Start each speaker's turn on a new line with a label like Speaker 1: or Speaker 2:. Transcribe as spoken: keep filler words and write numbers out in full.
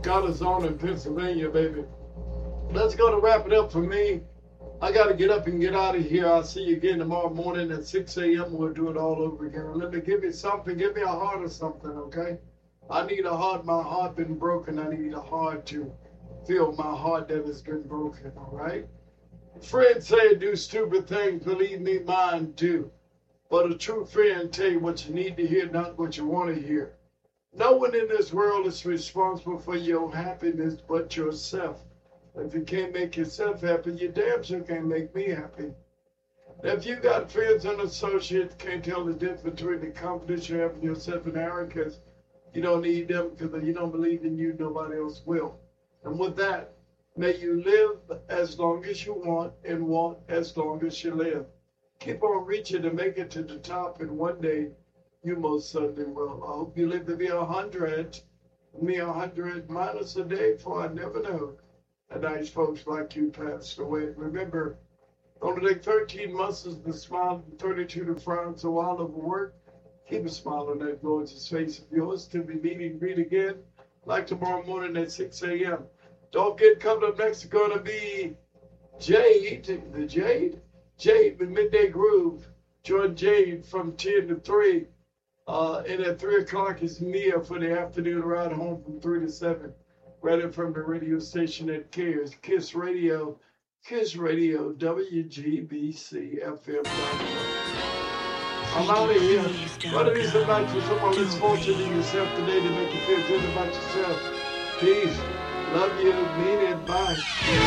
Speaker 1: got us on in Pennsylvania, baby. That's going to wrap it up for me. I got to get up and get out of here. I'll see you again tomorrow morning at six a.m. We'll do it all over again. Let me give you something. Give me a heart or something, okay? I need a heart. My heart been broken. I need a heart to feel my heart that has been broken, all right? Friends say do stupid things. Believe me, mine do. But a true friend tell you what you need to hear, not what you want to hear. No one in this world is responsible for your happiness but yourself. If you can't make yourself happy, you damn sure can't make me happy. Now, if you got friends and associates can't tell the difference between the confidence you have in yourself and arrogance, you don't need them because if you don't believe in you, nobody else will. And with that, may you live as long as you want and want as long as you live. Keep on reaching to make it to the top, and one day you most certainly will. I hope you live to be a hundred. Me a hundred minus a day, for I never know. And nice folks like you passed away. Remember, only take thirteen muscles to smile and thirty-two to frown, so while overwork, keep a smile on that gorgeous face of yours till we meet and greet again, like tomorrow morning at six a.m. Don't get coming up next. It's going to be Jade, the Jade? Jade with Midday Groove. Join Jade from ten to three. Uh, and at three o'clock is Mia for the afternoon ride home from three to seven. Right from the radio station that cares. Kiss Radio. Kiss Radio, W G B C F M. I'm out of here. What it is about you? Someone misfortune in yourself today to make you feel good about yourself. Peace. Love you. Mean it. Bye.